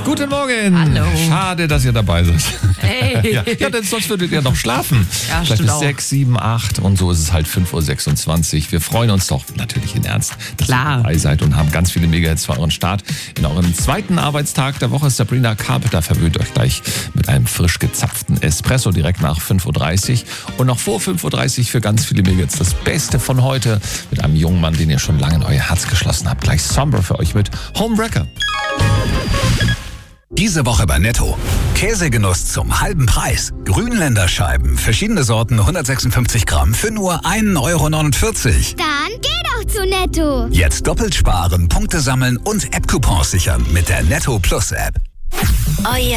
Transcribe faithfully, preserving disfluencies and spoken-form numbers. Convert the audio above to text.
Guten Morgen. Hallo. Schade, dass ihr dabei seid. Hey. Ja, ja, denn sonst würdet ihr noch schlafen. Ja, Vielleicht stimmt bis auch. sechs, sieben, acht und so ist es halt fünf Uhr sechsundzwanzig. Wir freuen uns doch natürlich in Ernst, dass Klar. ihr dabei seid und haben ganz viele Mega-Hits für euren Start. In euren zweiten Arbeitstag der Woche ist Sabrina Carpenter verwöhnt euch gleich mit einem frisch gezapften Espresso direkt nach fünf Uhr dreißig. Und noch vor fünf Uhr dreißig für ganz viele Mega-Hits das Beste von heute mit einem jungen Mann, den ihr schon lange in euer Herz geschlossen habt. Gleich Sombra für euch mit Homewrecker. Diese Woche bei Netto. Käsegenuss zum halben Preis. Grünländerscheiben, verschiedene Sorten, hundertsechsundfünfzig Gramm für nur ein Euro neunundvierzig. Dann geh doch zu Netto. Jetzt doppelt sparen, Punkte sammeln und App-Coupons sichern mit der Netto Plus App. Oh ja.